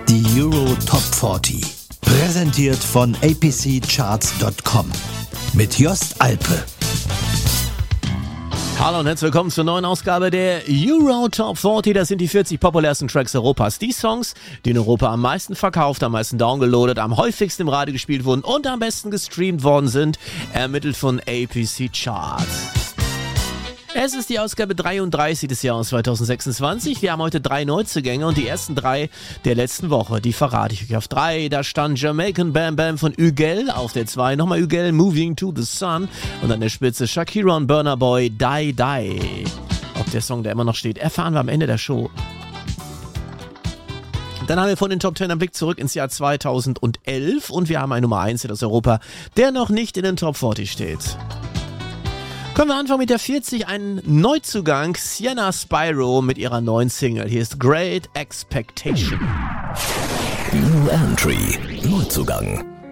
Die Euro Top 40. Präsentiert von apccharts.com. Mit Jost Alpe. Hallo und herzlich willkommen zur neuen Ausgabe der Euro Top 40. Das sind die 40 populärsten Tracks Europas. Die Songs, die in Europa am meisten verkauft, am meisten downgeloadet, am häufigsten im Radio gespielt wurden und am besten gestreamt worden sind, ermittelt von APC Charts. Es ist die Ausgabe 33 des Jahres 2026. Wir haben heute 3 Neuzugänge und die ersten 3 der letzten Woche. Die verrate ich euch. Auf 3, da stand Jamaican Bam Bam von Ügel. Auf der 2 nochmal Ügel, Moving to the Sun. Und an der Spitze Shakira und Burna Boy, Die Die. Ob der Song da immer noch steht, erfahren wir am Ende der Show. Dann haben wir von den Top 10 einen Blick zurück ins Jahr 2011 und wir haben einen Nummer 1 aus Europa, der noch nicht in den Top 40 steht. Können wir anfangen mit der 40, ein Neuzugang, Sienna Spyro mit ihrer neuen Single. Hier ist Great Expectation. New Entry, Neuzugang.